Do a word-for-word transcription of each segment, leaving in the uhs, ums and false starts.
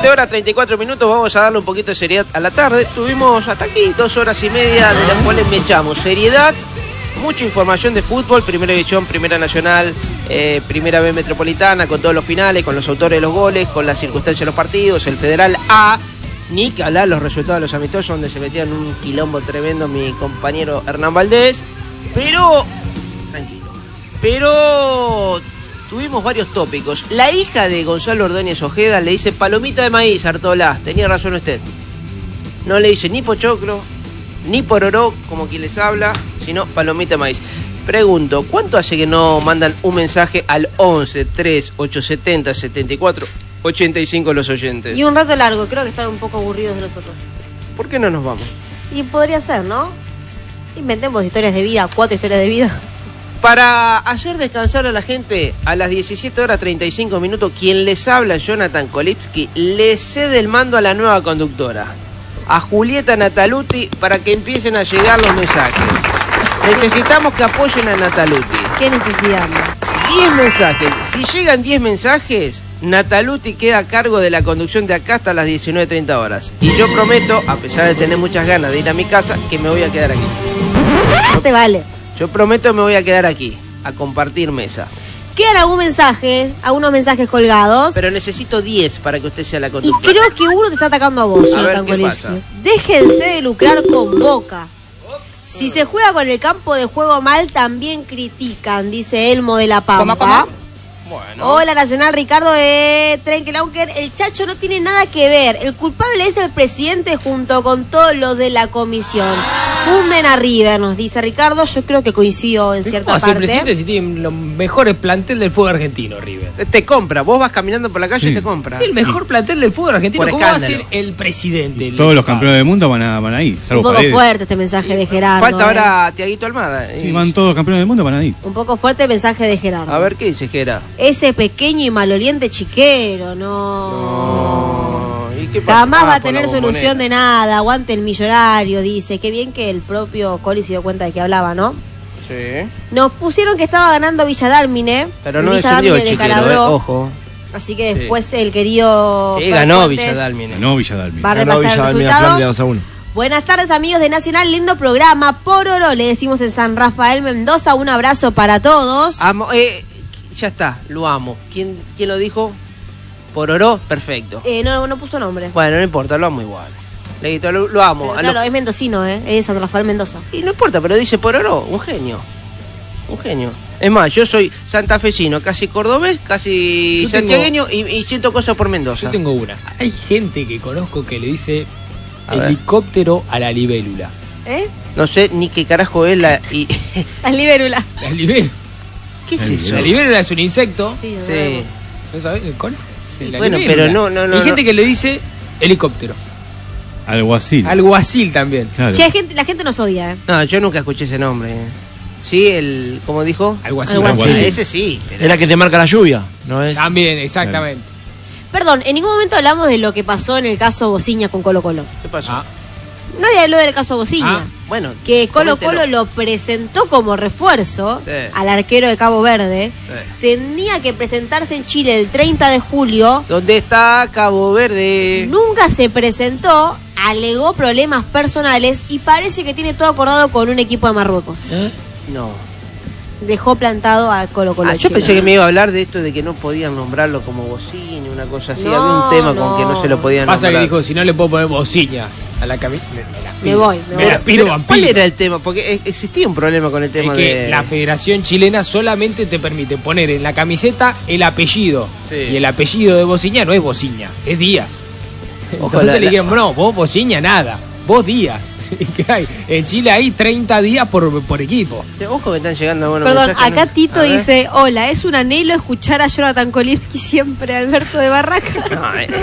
diecisiete horas treinta y cuatro minutos, vamos a darle un poquito de seriedad a la tarde. Tuvimos hasta aquí dos horas y media, de las cuales me echamos seriedad, mucha información de fútbol, Primera División, Primera Nacional, eh, Primera B Metropolitana, con todos los finales, con los autores de los goles, con las circunstancias de los partidos, el Federal A, ni que hablar los resultados de los amistosos, donde se metían un quilombo tremendo mi compañero Hernán Valdés, pero, tranquilo, pero tuvimos varios tópicos. La hija de Gonzalo Ordóñez Ojeda le dice palomita de maíz, Artola, tenía razón usted, no le dice ni pochoclo, ni pororó, como quien les habla, sino palomita de maíz. Pregunto, ¿cuánto hace que no mandan un mensaje al once, tres, ocho setenta, setenta y cuatro, ochenta y cinco los oyentes? Y un rato largo, creo que están un poco aburridos de nosotros. ¿Por qué no nos vamos? Y podría ser, ¿no? Inventemos historias de vida, cuatro historias de vida. Para hacer descansar a la gente, a las diecisiete horas treinta y cinco minutos, quien les habla, Jonathan Kolipski, le cede el mando a la nueva conductora, a Julieta Nataluti, para que empiecen a llegar los mensajes. Necesitamos que apoyen a Nataluti. ¿Qué necesidad? diez mensajes. Si llegan diez mensajes, Nataluti queda a cargo de la conducción de acá hasta las diecinueve treinta horas. Y yo prometo, a pesar de tener muchas ganas de ir a mi casa, que me voy a quedar aquí. No te vale. Yo prometo que me voy a quedar aquí, a compartir mesa. ¿Quedan algún mensaje, algunos mensajes colgados? Pero necesito diez para que usted sea la Y conductora. creo que uno te está atacando a vos, A ver, Jonathan ¿qué Kolipski. pasa? Déjense de lucrar con Boca. Si se juega con el campo de juego mal, también critican, dice Elmo de la Pampa. ¿Cómo, cómo? Bueno. Hola Nacional, Ricardo de Trenkelauker. El Chacho no tiene nada que ver. El culpable es el presidente junto con todos los de la comisión. Funden a River, nos dice Ricardo. Yo creo que coincido en cierta ¿Cómo hace el parte. presidente si tiene los mejores plantel del fútbol argentino, River? Te compra, vos vas caminando por la calle Sí. y te compra. El mejor plantel del fútbol argentino. Por ¿Cómo va a escándalo. ser el presidente? El Todos los culpable? campeones del mundo van a, van a ir, Un salvo poco Paredes. fuerte este mensaje de Gerardo. Falta eh. ahora Tiaguito Almada. Sí, Y- van todos los campeones del mundo, van a ir. Un poco fuerte el mensaje de Gerardo. A ver qué dice Gera. Ese pequeño y maloliente chiquero, no. No. ¿Y qué pasa? Jamás Ah, va a por la tener solución bombonera. de nada. Aguante el millonario, dice. Qué bien que el propio Coli se dio cuenta de que hablaba, ¿no? Sí. Nos pusieron que estaba ganando Villa Dálmine. Pero no Villa descendió el Dálmine chiquero, eh, descalabró. ojo. Así que después el querido. Sí, Fer ganó Fuentes Villa Dálmine. No, Villa Dálmine. Va a Ganó repasar Villa el Dálmine a resultado. Flandria dos a uno. Buenas tardes, amigos de Nacional. Lindo programa. Por oro, le decimos en San Rafael, Mendoza. Un abrazo para todos. Amo, eh, ya está, lo amo. ¿Quién, quién lo dijo? Pororó, perfecto. Eh, no, no puso nombre. Bueno, no importa, lo amo igual. Le grito, lo, lo amo. Pero A claro, lo- es mendocino, ¿eh? Es de San Rafael, Mendoza. Y no importa, pero dice Pororó, un genio. Un genio. Es más, yo soy santafesino, casi cordobés, casi Yo tengo- santiagueño y, y siento cosas por Mendoza. Yo tengo una. Hay gente que conozco que le dice A ver. helicóptero a la libélula. ¿Eh? No sé ni qué carajo es la... Y... Las libérulas. La libélula. ¿Qué es La eso? La libélula es un insecto. Sí, no Sí. sabemos. ¿No sabes? ¿El con? Sí, La bueno, libélula. pero no, no, no, Hay no. gente que le dice helicóptero. Alguacil. Alguacil también. Claro. Che, gente, la gente nos odia, ¿eh? No, yo nunca escuché ese nombre. Sí, el... ¿Cómo dijo? Alguacil. Alguacil. Ah, Sí. ese sí. pero- Es la que te marca la lluvia, ¿no es? También, exactamente. Perdón, en ningún momento hablamos de lo que pasó en el caso Bociña con Colo Colo. ¿Qué pasó? Ah. Nadie habló del caso Bociña. Ah. Bueno, Que Colo coméntelo. Colo lo presentó como refuerzo Sí. al arquero de Cabo Verde. Sí. Tenía que presentarse en Chile el treinta de julio. ¿Dónde está Cabo Verde? Nunca se presentó, alegó problemas personales y parece que tiene todo acordado con un equipo de Marruecos. ¿Eh? No. Dejó plantado a Colo Colo. Ah, yo Chile. pensé que me iba a hablar de esto de que no podían nombrarlo como bocina, una cosa así. No, Había un tema no. con que no se lo podían Pasa nombrar. que dijo, si no le puedo poner bocina a la camisa, me, me la Me pido. voy, me me voy. la pido Pero, vampiro. ¿cuál era el tema? Porque e- existía un problema con el Es tema que de... la Federación Chilena solamente te permite poner en la camiseta el apellido. Sí. Y el apellido de Bociña no es Bociña, es Díaz. Ojo, Entonces la- le la- dijeron, no, vos Bociña nada, vos Díaz. ¿Y qué hay? En Chile hay treinta días por, por equipo. Ojo que están llegando buenos Perdón, mensajes, acá ¿no? Tito A ver. dice, hola, es un anhelo escuchar a Jonathan Kolipski siempre, Alberto de Barraca. No, eh,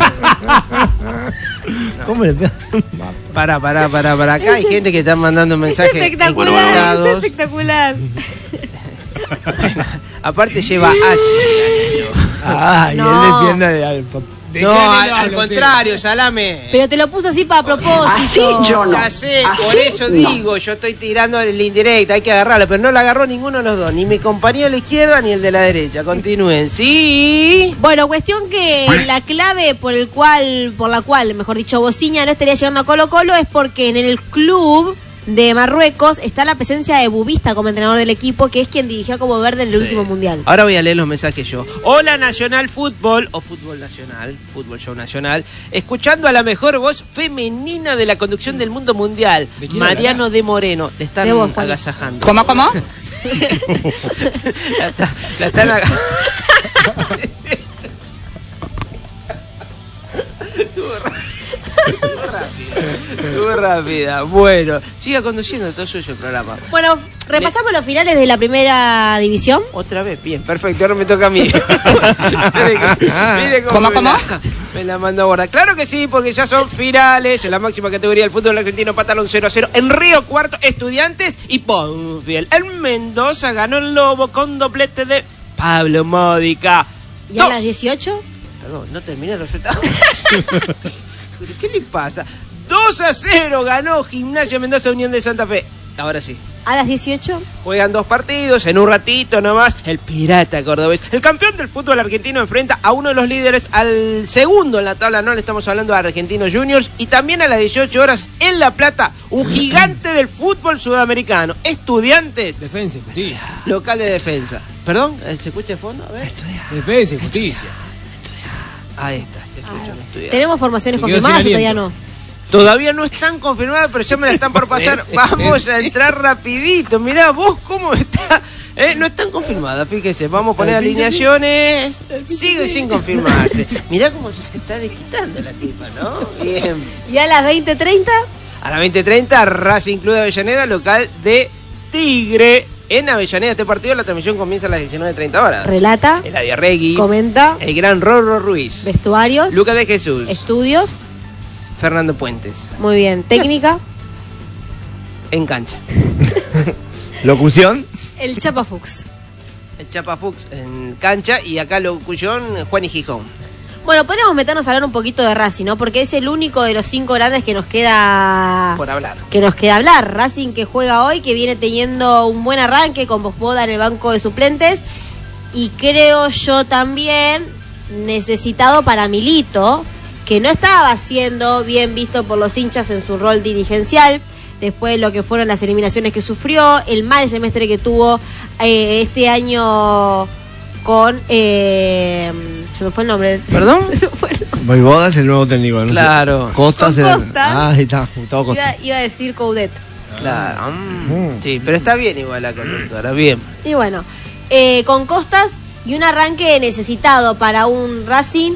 ¿Cómo le pegas? pará, pará, pará, pará. Acá hay gente que están mandando Es mensajes espectacular, es encontrados. espectacular. Aparte lleva H. Ah, y No. él defiende al... No, al, al contrario, Salame. Pero te lo puso así para propósito. Así yo no. Ya sé, Así por eso no. digo, yo estoy tirando el indirecta, hay que agarrarlo, pero no lo agarró ninguno de los dos, ni mi compañero de la izquierda ni el de la derecha. Continúen, sí. Bueno, cuestión que la clave por el cual, por la cual, mejor dicho, Bociña no estaría llegando a Colo Colo es porque en el club de Marruecos está la presencia de Bubista como entrenador del equipo, que es quien dirigió a Cabo Verde en el Sí. último mundial. Ahora voy a leer los mensajes yo. Hola Nacional Fútbol, o Fútbol Nacional, Fútbol Show Nacional, escuchando a la mejor voz femenina de la conducción del mundo mundial, ¿De quién Mariano habla? de Moreno. Le están De vos, Juan. agasajando. ¿Cómo, cómo? la, está- la están agasajando. Estuvo rápida. Bueno, siga conduciendo, todo suyo el programa. Bueno, repasamos los finales de la primera división. Otra vez, bien, perfecto, ahora me toca a mí. Mire que- mire cómo ¿Cómo, me cómo? la- Me la mando a guardar. Claro que sí, porque ya son finales en la máxima categoría del fútbol argentino. Patalón cero a cero en Río Cuarto, Estudiantes y Ponfiel. El Mendoza ganó el Lobo con doblete de Pablo Módica. Y a Dos. las dieciocho. Perdón, no terminé el resultado. ¿Pero qué le pasa? dos a cero ganó Gimnasia Mendoza Unión de Santa Fe. Ahora sí. A las dieciocho. Juegan dos partidos, en un ratito nomás, el Pirata Cordobés. El campeón del fútbol argentino enfrenta a uno de los líderes, al segundo en la tabla, no le estamos hablando de Argentinos Juniors, y también a las dieciocho horas en La Plata, un gigante del fútbol sudamericano. Estudiantes, Defensa y justicia. local de defensa. ¿Perdón? ¿Se escucha de fondo? A ver. Defensa y justicia. Ahí está, se escucha un estudiante. ¿Tenemos formaciones Se quedó sin confirmadas o todavía aliento. no? Todavía no están confirmadas, pero ya me la están por pasar. Vamos a entrar rapidito. Mirá vos cómo está. Eh, no están confirmadas, fíjese. Vamos a poner alineaciones. Sigue sin confirmarse. Mirá cómo se está desquitando la tipa, ¿no? Bien. ¿Y a las veinte treinta? A las veinte treinta, Racing Club de Avellaneda, local de Tigre. En Avellaneda, este partido, la transmisión comienza a las diecinueve treinta horas. Relata, El Adiarregui, comenta, el gran Rorro Ruiz, vestuarios, Lucas de Jesús, estudios. Fernando Puentes. Muy bien. Técnica, En cancha. Locución. el Chapa Fuchs. El Chapa Fuchs en cancha y acá locución Juan y Gijón. Bueno, podríamos meternos a hablar un poquito de Racing, ¿no? Porque es el único de los cinco grandes que nos queda Por hablar. que nos queda hablar. Racing que juega hoy, que viene teniendo un buen arranque con Bosboda en el banco de suplentes y creo yo también necesitado para Milito, que no estaba siendo bien visto por los hinchas en su rol dirigencial, después de lo que fueron las eliminaciones que sufrió, el mal semestre que tuvo eh, este año con... Eh, se me fue el nombre. ¿Perdón? Se me fue el nombre. Voivoda es el nuevo técnico. ¿no? Claro. Costas. Con era- Costas. Ah, ahí está, Gustavo Costa. Iba, iba a decir Coudet. Claro. mm, Sí, pero está bien igual la conductora, bien. Y bueno, eh, con Costas y un arranque necesitado para un Racing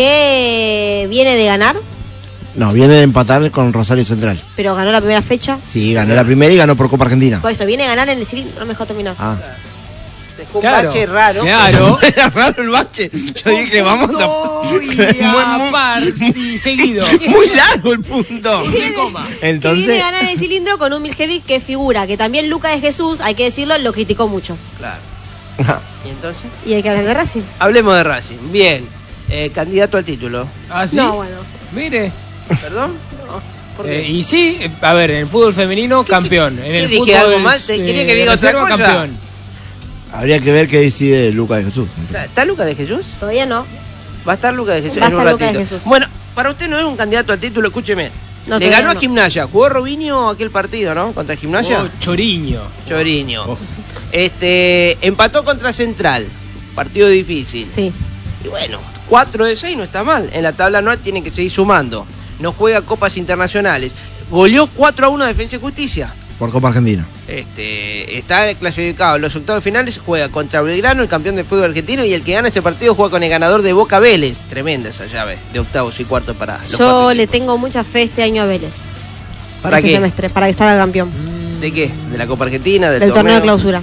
que viene de ganar, No, viene de empatar con Rosario Central. pero ganó la primera fecha. Sí, ganó la primera y ganó por Copa Argentina. Por eso, viene a ganar en el cilindro, no me dejó terminar. Ah. Dejó un Claro. bache raro. Claro. Era raro el bache. Yo dije, vamos a... Punto y aparte, seguido. Muy largo el punto. Sin coma. Que viene a Entonces, ganar en el cilindro con un Miljevic que figura, que también Lucas de Jesús, hay que decirlo, lo criticó mucho. Claro. ¿Y entonces? Y hay que hablar de Racing. Hablemos de Racing. Bien. Eh, candidato al título. ¿Ah, sí? No, bueno. Mire. ¿Perdón? No. ¿Por qué? Eh, y sí, eh, a ver, en el fútbol femenino, campeón. En el qué dije? fútbol, ¿Algo mal? ¿Te eh, quería que de diga otra reserva, cosa? campeón. habría que ver qué decide Lucas de Jesús. ¿Está, está Lucas de Jesús? Todavía no. Va a estar Lucas de Jesús Va a en un estar Lucas de ratito. Jesús. Bueno, para usted no es un candidato al título, escúcheme. No, Le todavía ganó a no. Gimnasia. Jugó Robinho aquel partido, ¿no? Contra Gimnasia. Oh, Choriño. Choriño. Oh. Este, empató contra Central. Partido difícil. Sí. Y bueno, cuatro de seis no está mal. En la tabla anual tienen que seguir sumando. No juega copas internacionales. Goleó cuatro a uno a Defensa y Justicia. Por Copa Argentina. Este, está clasificado en los octavos finales, juega contra Belgrano, el campeón del fútbol argentino, y el que gana ese partido juega con el ganador de Boca Vélez. Tremenda esa llave de octavos y cuartos para los Yo cuatro le equipos. tengo mucha fe este año a Vélez. ¿Para este qué? semestre, para que salga campeón. ¿De qué? ¿De la Copa Argentina? ¿Del, Del torneo de clausura. Mm.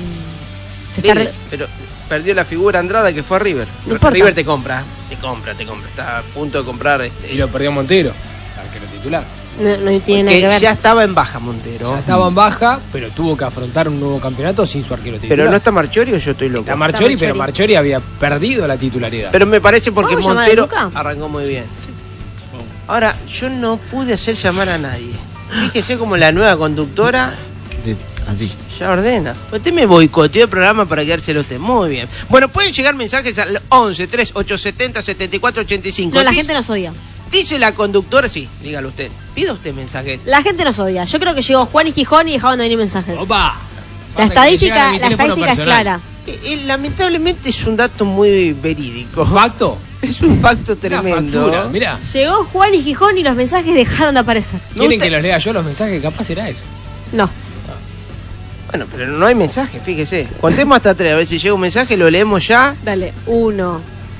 Se está Vélez, re- pero perdió la figura Andrada que fue a River. No importa. River te compra, te compra, te compra. Está a punto de comprar este. Y lo perdió Montero, arquero titular. No, no tiene nada Que que ver. ya estaba en baja Montero. Ya estaba en baja, pero tuvo que afrontar un nuevo campeonato sin su arquero titular. Pero no está Marchiori o yo estoy loco. Está Marchiori, Está pero Marchiori. Marchiori había perdido la titularidad. Pero me parece porque ¿Vamos a llamar a Montero Luca? arrancó muy bien. Ahora, yo no pude hacer llamar a nadie. Fíjese como la nueva conductora De- Así. ya ordena. Usted me boicoteó el programa para quedárselo usted. Muy bien. Bueno, pueden llegar mensajes al once, tres, ocho setenta, setenta y cuatro ochenta y cinco. No, la Dice- gente nos odia. Dice la conductora, sí, dígalo usted. Pida usted mensajes. La gente nos odia. Yo creo que llegó Juan y Gijón y dejaron de venir mensajes. ¡Opa! La Pasa que me llegan a estadística, mi la teléfono estadística es personal. clara. Eh, eh, lamentablemente es un dato muy verídico. ¿Facto? Es un facto Una tremendo. factura, mirá. Llegó Juan y Gijón y los mensajes dejaron de aparecer. ¿Quieren usted- que los lea yo los mensajes? Capaz era eso. No. Bueno, pero no hay mensaje, fíjese. Contemos hasta tres, a ver si llega un mensaje, lo leemos ya. Dale, uno.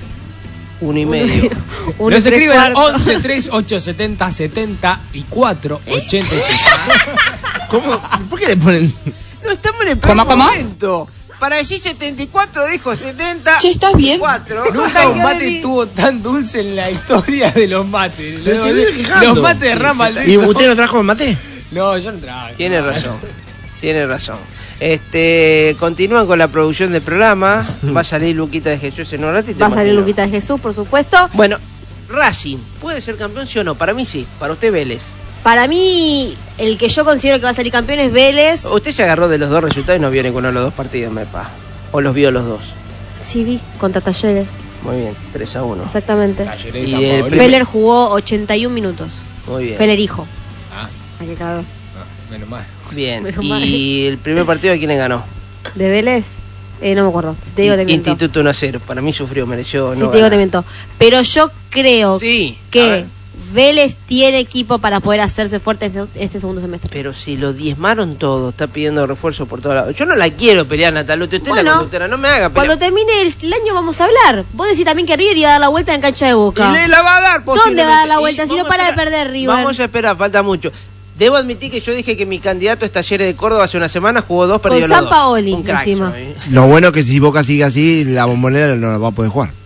Uno y medio. Uno Los y tres escriben al cuartos. once, tres, ocho setenta, setenta y cuatro, ochenta y cinco. ¿Cómo? ¿Por qué le ponen? No estamos en el peor momento. Para decir setenta y cuatro dijo setenta. Che, ¿estás bien? cuatro. Nunca un mate estuvo tan dulce en la historia de los mates. Pero Los, se vive quejando. los mates de Rama ¿Y usted no trajo el mate? No, yo no traje. Tiene razón. Tiene razón. Este, continúan con la producción del programa. Va a salir Luquita de Jesús en un ratito. Va a salir imagino. Luquita de Jesús, por supuesto. Bueno, Racing, ¿puede ser campeón sí o no? Para mí sí. Para usted Vélez. Para mí, el que yo considero que va a salir campeón es Vélez. Usted se agarró de los dos resultados y no vio ninguno de los dos partidos, mepa. O los vio los dos. Sí, vi, contra Talleres, Muy bien, tres a uno. exactamente. Talleres de Y San el Paolo. primer- Feller jugó ochenta y un minutos. Muy bien. Feller hijo. Ah, Ay, qué cagado. ah, menos mal. Bien. Menos ¿Y el primer partido de quién le ganó? ¿De Vélez? Eh, no me acuerdo. Si te digo, te miento. Instituto uno a cero. Para mí sufrió, mereció. Si no te digo, ganar. te miento. Pero yo creo Sí. a que ver. Vélez tiene equipo para poder hacerse fuerte este, este segundo semestre. Pero si lo diezmaron todo, está pidiendo refuerzo por todos lados. Yo no la quiero pelear, Nataluti. Usted es la Bueno, conductora, no me haga pelear. Cuando termine el, el año vamos a hablar. Vos decís también que River iba a dar la vuelta en cancha de Boca. Y le la va a dar posiblemente. ¿Dónde va a dar la Y vuelta si no vamos a para de esperar. perder River? Vamos a esperar, falta mucho. Debo admitir que yo dije que mi candidato es Talleres de Córdoba hace una semana, jugó dos, perdió Con los San dos. Paoli, Un crack, encima. soy. Lo bueno que si Boca sigue así, la bombonera no la va a poder jugar.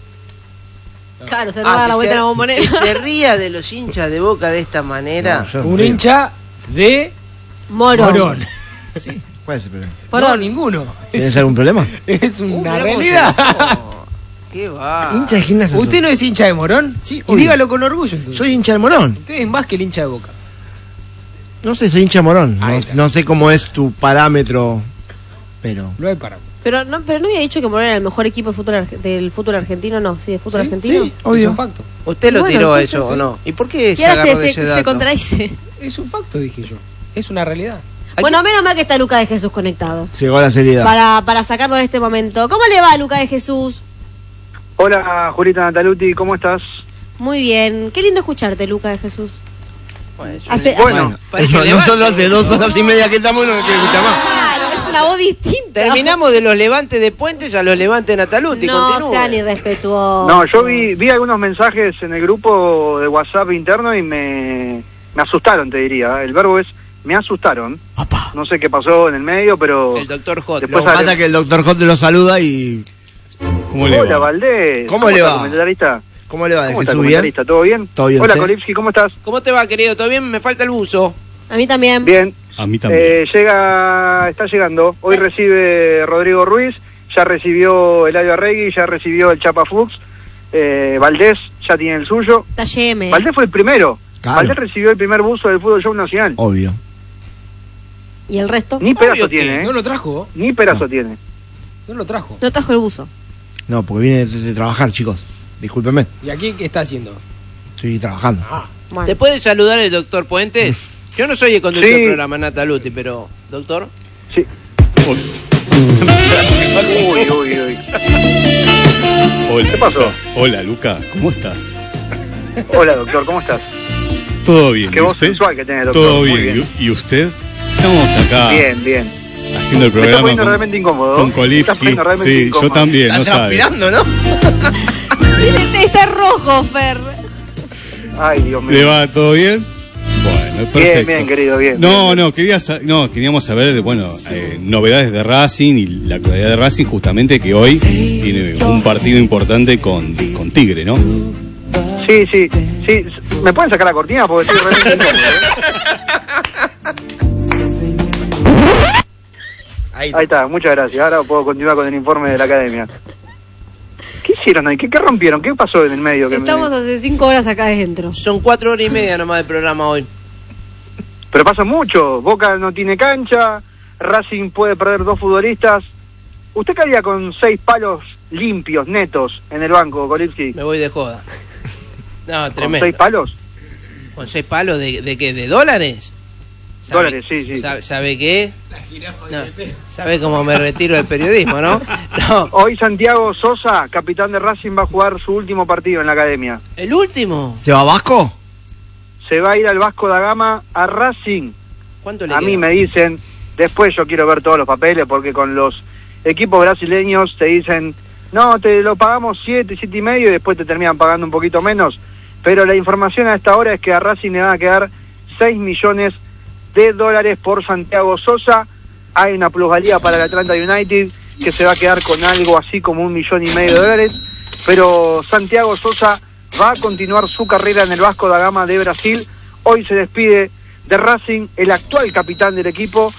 Claro, se Ah, nos va a dar que la vuelta se- en la bombonera. Que se ría de los hinchas de Boca de esta manera. No, yo no Un río. hincha de Morón. Morón. Sí, ¿cuál es el problema? No, ninguno. ¿Tienes Es, algún problema? es Uh, una mirá cómo realidad. se enojó. ¿Qué va? Hincha de gimnasia. ¿Usted no es hincha de Morón? Sí, Y obvio. dígalo con orgullo entonces. Soy hincha de Morón. Usted es más que el hincha de Boca. No sé, soy hincha de Morón. Ahí No, está. no sé cómo es tu parámetro, pero... No hay para. Pero no, pero no había dicho que Morón era el mejor equipo de fútbol arge- del fútbol argentino, no. Sí, de fútbol Sí, argentino. sí. Es Obvio. un facto. ¿Usted lo Bueno, tiró entonces, eso sí. o no? ¿Y por qué Y se ahora agarró se, de se, ese dato? se contradice. Es un facto, dije yo. Es una realidad. Bueno, menos mal que está Luca de Jesús conectado. Llegó la seriedad. Para, para sacarlo de este momento. ¿Cómo le va, Luca de Jesús? Hola, Julita Nataluti, ¿cómo estás? Muy bien. Qué lindo escucharte, Luca de Jesús. Bueno, es un- Hace- Bueno, Bueno, parece eso, levante. nosotros hace dos horas y media que estamos no nos quiere escuchar más. Claro, es una voz distinta. Terminamos de los levantes de Puentes a los levantes de Nataluti. No continúe. sean irrespetuosos. no, yo vi, vi algunos mensajes en el grupo de WhatsApp interno y me, me asustaron, te diría. El verbo es, me asustaron. Papá. No sé qué pasó en el medio, pero... El doctor Hot. Después Lo que sale- pasa es que el doctor J te lo saluda y... ¿Cómo le Hola, va? Valdés. ¿Cómo le está, va? comentarista? ¿Cómo le va? ¿De ¿Cómo está, Jesús bien? comentarista? ¿Todo bien? Todo bien, Hola, ¿usted? Kolipski, ¿cómo estás? ¿Cómo te va, querido? ¿Todo bien? Me falta el buzo. A mí también. Bien. A mí también. Eh, llega, está llegando. Hoy recibe Rodrigo Ruiz, ya recibió Eladio Arregui, ya recibió el Chapa Fuchs. Eh, Valdés ya tiene el suyo. Está Y M. Valdés fue el primero. Claro. Valdés recibió el primer buzo del Fútbol Show Nacional. Obvio. ¿Y el resto? Ni pedazo Obvio que tiene, ¿eh? No lo trajo. Ni pedazo No. tiene. No lo trajo. No trajo el buzo. No, porque viene de, de trabajar, chicos. Discúlpenme. ¿Y aquí qué está haciendo? Estoy trabajando. Bueno. ¿Te puede saludar el doctor Puentes? Yo no soy el conductor Sí. del programa, Nataluti, pero... ¿Doctor? Sí. Uy, uy, uy. Hola, ¿Qué pasó? Luca. Hola, Luca. ¿Cómo estás? Hola, doctor, ¿cómo estás? Todo bien. Qué ¿Y voz usted? sensual que tiene, doctor. Todo Muy bien. bien. ¿Y y usted? Estamos acá Bien, bien. haciendo el Me está programa poniendo con, realmente incómodo. con Me está Kolipski. poniendo realmente Sí, incómodo. yo también, no Está sabe. transpirando, ¿no? Está- Está rojo, Fer. Ay, Dios mío. ¿Le va todo bien? Bueno, perfecto. Bien, bien, querido, bien. No, bien. no, quería sa- no, queríamos saber, bueno, eh, novedades de Racing y la actualidad de Racing, justamente que hoy tiene un partido importante con, con Tigre, ¿no? Sí, sí, sí. ¿Me pueden sacar la cortina? Porque estoy realmente incómodo, ¿eh? Ahí, Ahí está, muchas gracias. Ahora puedo continuar con el informe de la academia. ¿Qué hicieron hoy? ¿Qué, qué rompieron? ¿Qué pasó en el medio? Que Estamos me... hace cinco horas acá adentro. Son cuatro horas y media nomás de programa hoy. Pero pasa mucho. Boca no tiene cancha, Racing puede perder dos futbolistas. ¿Usted qué haría con seis palos limpios, netos, en el banco, Kolipsky? Me voy de joda. No, tremendo. ¿Con seis palos? ¿Con seis palos de, de qué? ¿De dólares? ¿Sabe, dólares, sí, sí. ¿Sabe, sabe qué? No, ¿sabe cómo me retiro del periodismo, no? No. Hoy Santiago Sosa, capitán de Racing, va a jugar su último partido en la academia. ¿El último? ¿Se va a Vasco? Se va a ir al Vasco da Gama a Racing. ¿Cuánto le A queda? mí me dicen, después yo quiero ver todos los papeles, porque con los equipos brasileños te dicen, no, te lo pagamos siete, siete y medio, y después te terminan pagando un poquito menos. Pero la información a esta hora es que a Racing le van a quedar seis millones de dólares por Santiago Sosa. Hay una plusvalía para el Atlanta United que se va a quedar con algo así como un millón y medio de dólares, pero Santiago Sosa va a continuar su carrera en el Vasco da Gama de Brasil. Hoy se despide de Racing el actual capitán del equipo,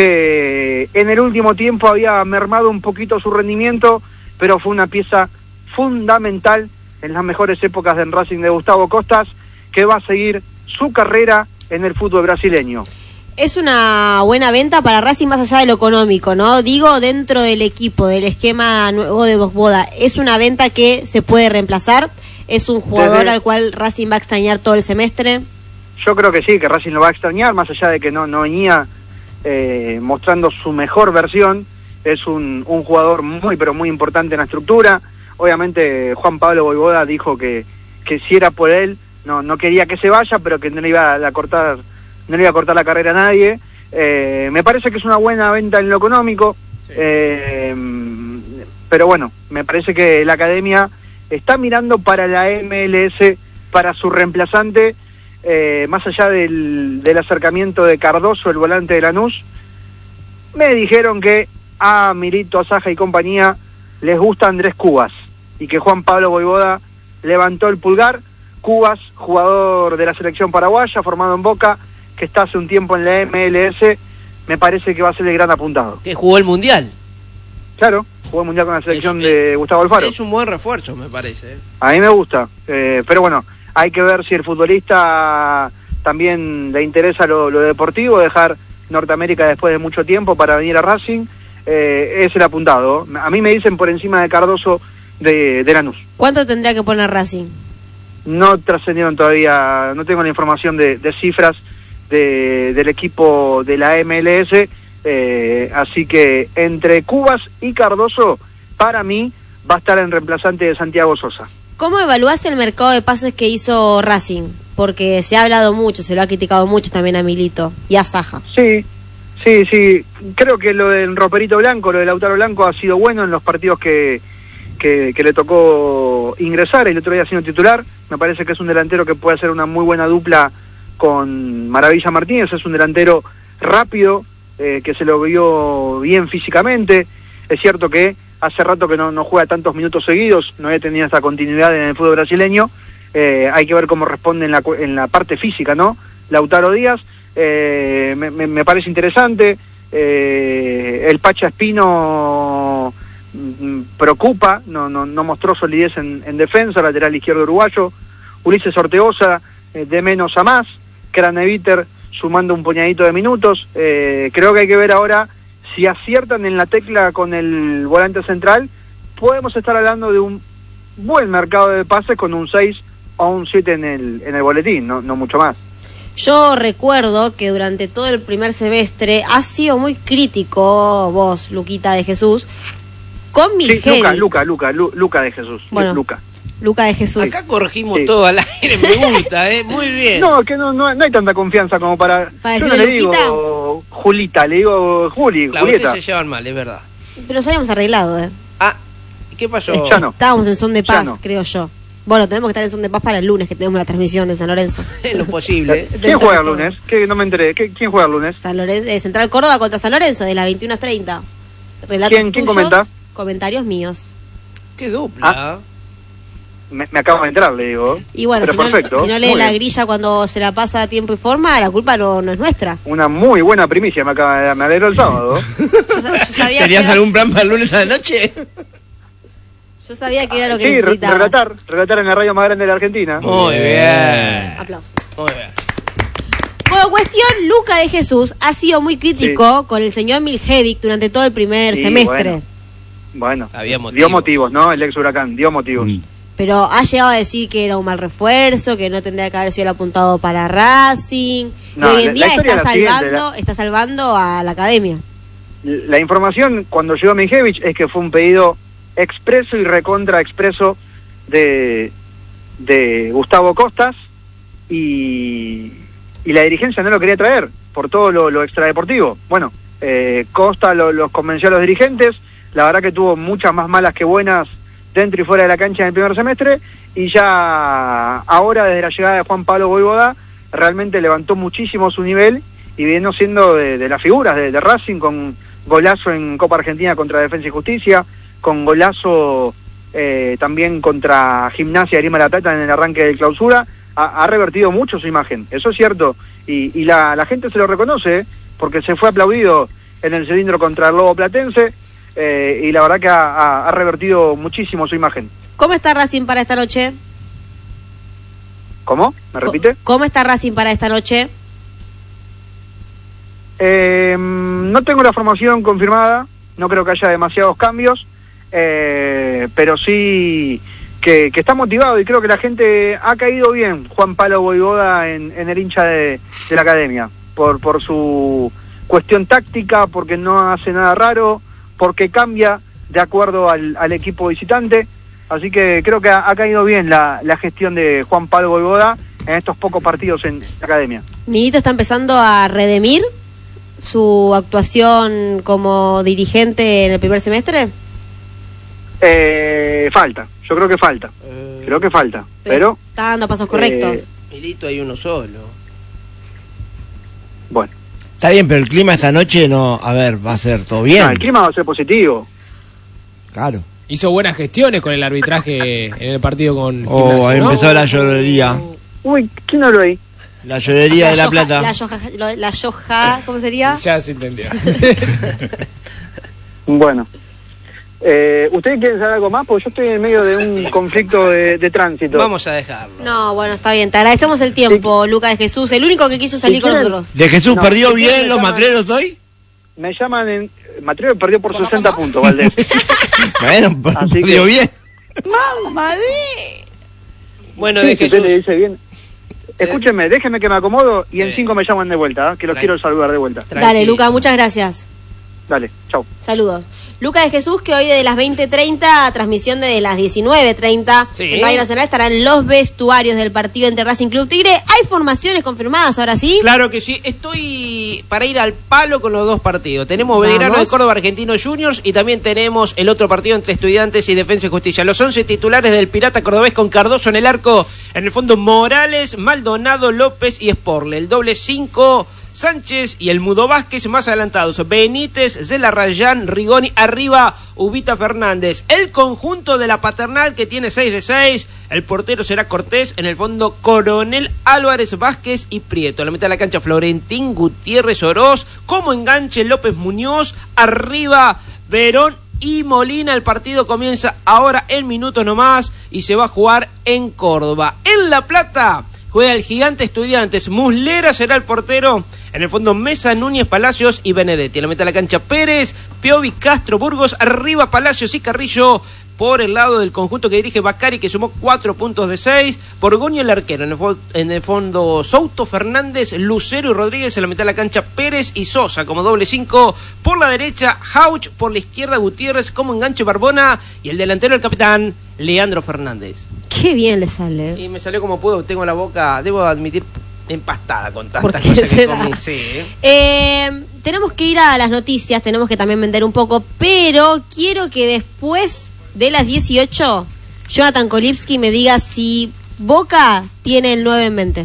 que en el último tiempo había mermado un poquito su rendimiento, pero fue una pieza fundamental en las mejores épocas del Racing de Gustavo Costas, que va a seguir su carrera en el fútbol brasileño. Es una buena venta para Racing más allá de lo económico, ¿no? Digo, dentro del equipo, del esquema nuevo de Boda, ¿es una venta que se puede reemplazar? ¿Es un jugador Desde... al cual Racing va a extrañar todo el semestre? Yo creo que sí, que Racing lo va a extrañar, más allá de que no, no venía eh, mostrando su mejor versión. Es un, un jugador muy, pero muy importante en la estructura. Obviamente Juan Pablo Voivoda dijo que, que si era por él, no, no quería que se vaya, pero que no le iba a cortar, no le iba a cortar la carrera a nadie. Eh, me parece que es una buena venta en lo económico, sí. eh, pero bueno, me parece que la academia está mirando para la M L S, para su reemplazante, eh, más allá del, del acercamiento de Cardoso, el volante de Lanús. Me dijeron que a Milito, a Saja y compañía les gusta Andrés Cubas, y que Juan Pablo Voivoda levantó el pulgar. Cubas, jugador de la selección paraguaya, formado en Boca, que está hace un tiempo en la M L S, me parece que va a ser el gran apuntado. Que jugó el Mundial. Claro, jugó el Mundial con la selección es, de Gustavo Alfaro. Es un buen refuerzo, me parece. ¿eh? A mí me gusta, eh, pero bueno, hay que ver si el futbolista también le interesa lo, lo deportivo, dejar Norteamérica después de mucho tiempo para venir a Racing. Eh, es el apuntado. A mí me dicen por encima de Cardoso de, de Lanús. ¿Cuánto tendría que poner Racing? No trascendieron todavía, no tengo la información de, de cifras de, del equipo de la M L S, eh, así que entre Cubas y Cardoso, para mí, va a estar en reemplazante de Santiago Sosa. ¿Cómo evaluás el mercado de pases que hizo Racing? Porque se ha hablado mucho, se lo ha criticado mucho también a Milito y a Saja. Sí, sí, sí, creo que lo del Roperito Blanco, lo de Lautaro Blanco ha sido bueno en los partidos que, que, que le tocó ingresar. El otro día ha sido titular. Me parece que es un delantero que puede hacer una muy buena dupla con Maravilla Martínez. Es un delantero rápido, eh, que se lo vio bien físicamente. Es cierto que hace rato que no, no juega tantos minutos seguidos, no he tenido esta continuidad en el fútbol brasileño. Eh, hay que ver cómo responde en la, en la parte física, ¿no? Lautaro Díaz, eh, me, me, me parece interesante. Eh, el Pacha Espino mm, preocupa, no, no, no mostró solidez en, en defensa, lateral izquierdo uruguayo. Ulises Ortegoza, eh, de menos a más. Craneviter sumando un puñadito de minutos. Eh, creo que hay que ver ahora si aciertan en la tecla con el volante central. Podemos estar hablando de un buen mercado de pases con un seis o un siete en el, en el boletín, no, no mucho más. Yo recuerdo que durante todo el primer semestre has sido muy crítico vos, Luquita de Jesús, con Miguel. Sí, Luca, Luca, Luca, Lu, Luca de Jesús. Bueno, Luca. Luca de Jesús. Acá corregimos sí. todo al aire, me gusta, ¿eh? Muy bien. No, que no, no, no hay tanta confianza como para... ¿Para yo no decirle le Luquita? digo Julita, le digo Juli, La Julieta. ustedes se llevan mal, es verdad. Pero ya habíamos arreglado, ¿eh? Ah, ¿qué pasó? Ya no. Estábamos en son de Ya paz, no. creo yo. Bueno, tenemos que estar en son de paz para el lunes, que tenemos la transmisión de San Lorenzo. Es lo posible. ¿eh? ¿Quién juega el lunes? Que no me enteré. ¿Qué, ¿Quién juega el lunes? San Lorenzo, eh, Central Córdoba contra San Lorenzo, de las veintiuna treinta. ¿Quién, ¿quién comenta? Comentarios míos. Qué dupla. me, me acabo de entrar, le digo. Y bueno, Pero si no, perfecto. si no lee Muy la bien. grilla cuando se la pasa a tiempo y forma, la culpa no, no es nuestra. Una muy buena primicia me acaba de dar, me alegró el sábado. Yo, sa- yo sabía que ¿Tenías era, algún plan para el lunes a la noche? yo sabía que era lo que Sí, re- necesitaba. relatar, relatar en la radio más grande de la Argentina. Muy bien. Aplausos. Muy bien. Bueno, cuestión, Luca de Jesús ha sido muy crítico con el señor Miljevic durante todo el primer Sí, semestre. bueno. Bueno, Había motivos. dio motivos, ¿no? El ex Huracán, dio motivos. Mm. Pero ha llegado a decir que era un mal refuerzo, que no tendría que haber sido el apuntado para Racing. No, y hoy en la- día la historia está es la siguiente, salvando, está salvando a la academia. La información cuando llegó Mijevich es que fue un pedido expreso y recontra expreso de, de Gustavo Costas y, y la dirigencia no lo quería traer por todo lo, lo extradeportivo. Bueno, eh, Costa lo- los convenció a los dirigentes, la verdad que tuvo muchas más malas que buenas dentro y fuera de la cancha en el primer semestre, y ya ahora desde la llegada de Juan Pablo Voivoda realmente levantó muchísimo su nivel y viene siendo de, de las figuras de, de Racing, con golazo en Copa Argentina contra Defensa y Justicia, con golazo eh, también contra Gimnasia de Lima de la Plata en el arranque de clausura. Ha, ha revertido mucho su imagen, eso es cierto, y, y la, la gente se lo reconoce, ¿eh? Porque se fue aplaudido en el cilindro contra el Lobo Platense, eh, y la verdad que ha, ha, ha revertido muchísimo su imagen. ¿Cómo está Racing para esta noche? ¿Cómo? ¿Me repite? ¿Cómo está Racing para esta noche? Eh, no tengo la formación confirmada, no creo que haya demasiados cambios, eh, pero sí que, que está motivado y creo que la gente ha caído bien Juan Pablo Voivoda en, en el hincha de, de la academia, por, por su cuestión táctica, porque no hace nada raro, porque cambia de acuerdo al, al equipo visitante, así que creo que ha, ha caído bien la, la gestión de Juan Pablo Voivoda en estos pocos partidos en la academia. Milito está empezando a redimir su actuación como dirigente en el primer semestre. Eh, falta, yo creo que falta, Eh, creo que falta, pero Está dando pasos correctos. eh, Milito hay uno solo. bueno, Está bien, pero el clima esta noche no, a ver, va a ser todo bien. no, el clima va a ser positivo. Claro. Hizo buenas gestiones con el arbitraje en el partido con Oh, Gimnasia, ahí ¿no? empezó la llorería. Uy, ¿quién habló ahí? La llorería de La yoja- Plata. La yoja, lo- la yoja, ¿cómo sería? Ya se entendió. Bueno, eh, ¿ustedes quieren saber algo más? Porque yo estoy en medio de un conflicto de, de tránsito. Vamos a dejarlo. No, bueno, está bien. Te agradecemos el tiempo, Luca de Jesús, el único que quiso salir Si con quieren- nosotros. ¿De Jesús No, perdió si bien quieren me los llaman- matreros hoy? Me llaman en... Mateo perdió por sesenta puntos, Valdés. Bueno, Así perdió que- bien. Bueno, Sí, de si usted Jesús. le dice bien. Escúchenme, déjenme que me acomodo y Sí. en cinco me llaman de vuelta, ¿eh? Que los Tranqui. quiero saludar de vuelta. Tranqui. Dale, Luca, muchas gracias. Dale, chau. Saludos. Luca de Jesús, que hoy desde las veinte treinta, a transmisión desde las diecinueve treinta, Sí. en Radio Nacional estarán los vestuarios del partido entre Racing Club Tigre. Hay formaciones confirmadas, ahora sí. Claro que sí, estoy para ir al palo con los dos partidos. Tenemos Vamos. Belgrano de Córdoba Argentino Juniors y también tenemos el otro partido entre Estudiantes y Defensa y Justicia. Los once titulares del Pirata Cordobés con Cardoso en el arco, en el fondo Morales, Maldonado, López y Sporle. El doble cinco, Sánchez y el Mudo Vázquez más adelantados. Benítez, Zelarrayán, Rigoni, arriba Ubita Fernández. El conjunto de la Paternal que tiene seis de seis. El portero será Cortés, en el fondo Coronel, Álvarez, Vázquez y Prieto. En la mitad de la cancha Florentín, Gutiérrez, Oroz. Como enganche López Muñoz, arriba Verón y Molina. El partido comienza ahora en minutos nomás y se va a jugar en Córdoba. En La Plata juega el Gigante Estudiantes. Muslera será el portero. En el fondo Mesa, Núñez, Palacios y Benedetti. En la mitad de la cancha Pérez, Piovi, Castro, Burgos. Arriba Palacios y Carrillo. Por el lado del conjunto que dirige Bacari, que sumó cuatro puntos de seis. Borgoño el arquero. En el, fo- en el fondo Souto, Fernández, Lucero y Rodríguez. En la mitad de la cancha Pérez y Sosa como doble cinco. Por la derecha Hauch. Por la izquierda Gutiérrez como enganche Barbona. Y el delantero el capitán Leandro Fernández. Qué bien le sale. Y me salió como puedo. Tengo la boca, debo admitir, empastada con ¿Por tantas qué cosas que será? comí. Sí, ¿eh? Eh, tenemos que ir a las noticias, tenemos que también vender un poco, pero quiero que después de las dieciocho, Jonathan Kolipski me diga si Boca tiene el nueve en mente.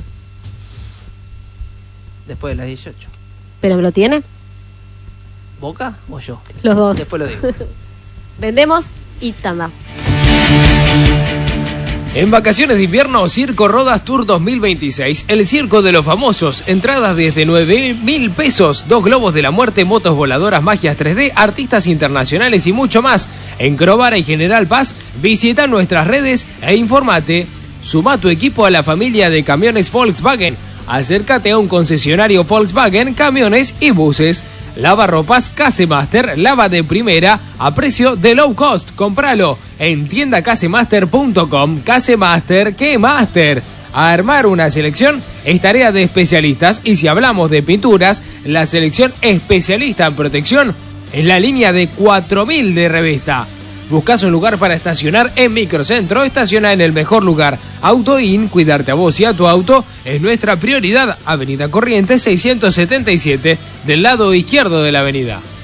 Después de las dieciocho. ¿Pero me lo tiene? ¿Boca o yo? Los dos. Después lo digo. Vendemos y tanda. En vacaciones de invierno, Circo Rodas Tour dos mil veintiséis. El circo de los famosos. Entradas desde nueve mil pesos. Dos globos de la muerte, motos voladoras, magias tres D, artistas internacionales y mucho más. En Crovara y General Paz, visita nuestras redes e informate. Suma tu equipo a la familia de camiones Volkswagen. Acércate a un concesionario Volkswagen, camiones y buses. Lavarropas Casemaster, lava de primera a precio de low cost. Cómpralo en tienda casemaster punto com. Casemaster, ¿qué master? A armar una selección es tarea de especialistas, y si hablamos de pinturas, la selección especialista en protección es la línea de cuatro mil de Revesta. ¿Buscas un lugar para estacionar en Microcentro? Estaciona en el mejor lugar. AutoIn, cuidarte a vos y a tu auto es nuestra prioridad. Avenida Corrientes seiscientos setenta y siete, del lado izquierdo de la avenida.